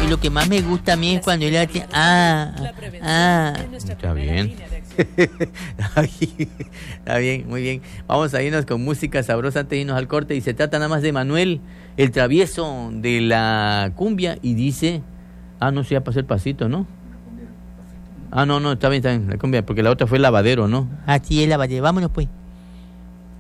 Y lo que más me gusta a mí es cuando él hace Está bien. Está bien, muy bien. Vamos a irnos con música sabrosa antes de irnos al corte. Y se trata nada más de Manuel, el travieso de la cumbia. Y dice... no, sí, ya pasó el pasito, ¿no? No, está bien, la cumbia. Porque la otra fue el lavadero, ¿no? Así es, lavadero. Vámonos, pues.